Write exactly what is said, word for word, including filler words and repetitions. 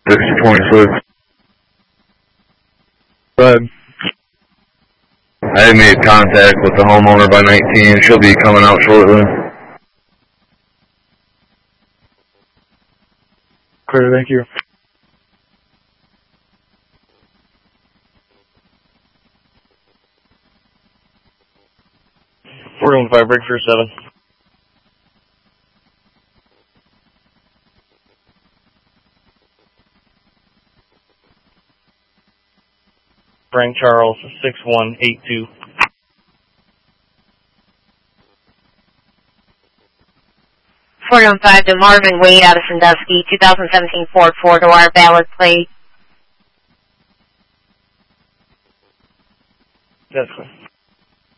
sixty twenty-six. Go ahead. I made contact with the homeowner by nineteen. She'll be coming out shortly. Clear, thank you. four one five, break for seven. Frank Charles, six one eight two. four one five to Marvin Wade out of Sandusky, two thousand seventeen Ford four-door, valid plate. That's clear.